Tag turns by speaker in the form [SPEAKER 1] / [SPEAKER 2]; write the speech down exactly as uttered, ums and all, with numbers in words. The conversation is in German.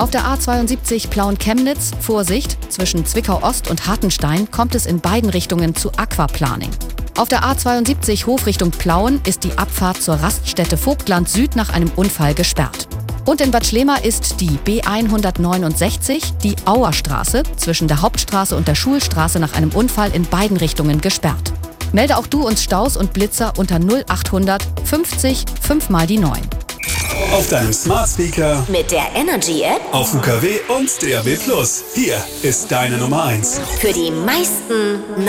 [SPEAKER 1] Auf der A zweiundsiebzig Plauen-Chemnitz, Vorsicht, zwischen Zwickau-Ost und Hartenstein kommt es in beiden Richtungen zu Aquaplaning. Auf der A zweiundsiebzig Hof Richtung Plauen ist die Abfahrt zur Raststätte Vogtland Süd nach einem Unfall gesperrt. Und in Bad Schlema ist die B hundertneunundsechzig, die Auerstraße, zwischen der Hauptstraße und der Schulstraße nach einem Unfall in beiden Richtungen gesperrt. Melde auch du uns Staus und Blitzer unter null achthundert fünfzig fünf mal die neun.
[SPEAKER 2] Auf deinem Smart Speaker,
[SPEAKER 3] mit der Energy App,
[SPEAKER 2] auf U K W und D A B plus. Hier ist deine Nummer eins.
[SPEAKER 3] Für die meisten